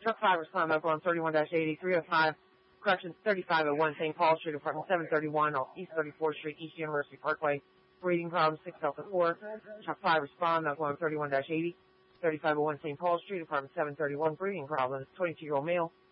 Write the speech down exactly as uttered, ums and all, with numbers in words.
Truck five respond medical on thirty-one eighty, three oh five, correction, thirty-five oh one Saint Paul Street, apartment seven thirty-one, East thirty-fourth Street, East University Parkway. Breathing problem, six Delta four. Truck five respond medical on thirty-one eighty, thirty-five oh one Saint Paul Street, apartment seven thirty-one. Breathing problem, twenty-two-year-old male.